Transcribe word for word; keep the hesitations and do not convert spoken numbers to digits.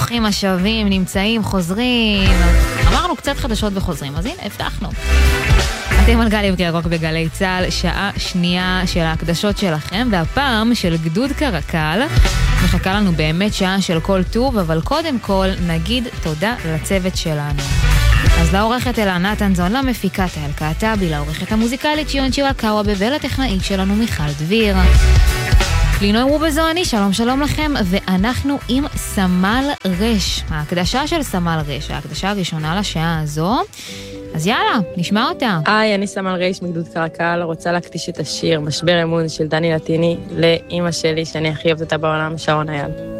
ברוכים השבים, נמצאים, חוזרים. אמרנו קצת חדשות וחוזרים, אז הנה, הבטחנו. אתם על גלי ירוק בגלי צהל, שעה שנייה של ההקדשות שלכם, והפעם של גדוד קרקל. מחכה לנו באמת שעה של כל טוב, אבל קודם כל נגיד תודה לצוות שלנו. אז לעורכת אלה נתן-זון, למפיקת אייל קעטבי, לעורכת המוזיקלית שיון שירקאווה, ולטכנאית שלנו מיכל דביר. לינוי רובזוני, שלום שלום לכם, ואנחנו עם סמל רש, ההקדשה של סמל רש, ההקדשה הראשונה לשעה הזו. אז יאללה, נשמע אותה. היי, אני סמל רש מגדוד קרקל, רוצה להקדיש את השיר משבר אמון של דני לטיני לאמא שלי, שאני הכי אוהבת אותה בעולם, שרון אייל.